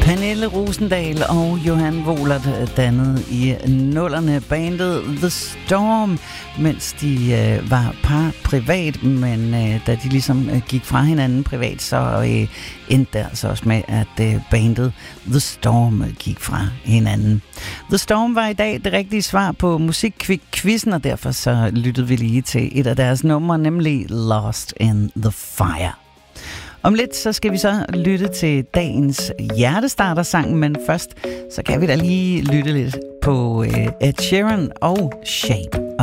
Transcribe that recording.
Pernille Rosendahl og Johan Wohlert dannede i nullerne bandet The Storm, mens de var par privat, men da de ligesom gik fra hinanden privat, så endte det altså også med, at bandet The Storm gik fra hinanden. The Storm var i dag det rigtige svar på Musikkvik-quizzen, og derfor så lyttede vi lige til et af deres numre, nemlig Lost in the Fire. Om lidt, så skal vi så lytte til dagens hjertestarter-sang, men først, så kan vi da lige lytte lidt på Ed Sheeran og Shape